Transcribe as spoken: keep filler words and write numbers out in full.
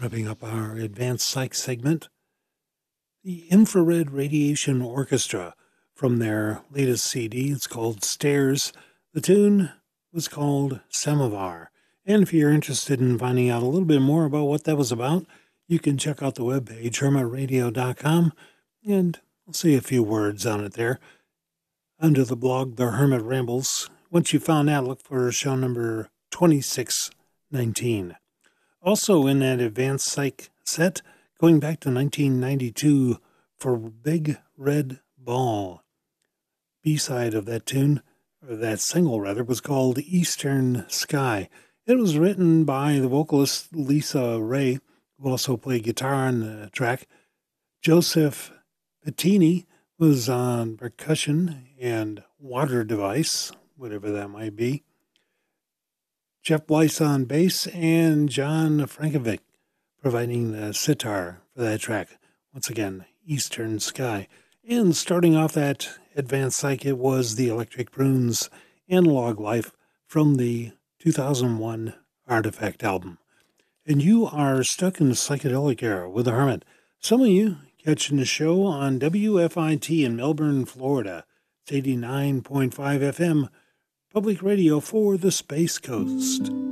Wrapping up our advanced psych segment, the Infrared Radiation Orchestra from their latest C D. It's called Stairs. The tune was called Samovar. And if you're interested in finding out a little bit more about what that was about, you can check out the webpage, hermit radio dot com, and I'll say a few words on it there. Under the blog, The Hermit Rambles. Once you found that, look for show number twenty-six nineteen. Also in that advanced psych set, going back to nineteen ninety-two for Big Red Ball. B-side of that tune, or that single rather, was called Eastern Sky. It was written by the vocalist Lisa Ray, who also played guitar on the track. Joseph Bettini was on percussion and water device, whatever that might be. Jeff Weiss on bass, and John Frankovic providing the sitar for that track. Once again, Eastern Sky. And starting off that advanced psych, it was the Electric Prunes Analog Life from the two thousand one Artifact album. And you are stuck in the psychedelic era with the Hermit. Some of you catching the show on W F I T in Melbourne, Florida. It's eighty-nine point five F M. Public radio for the Space Coast.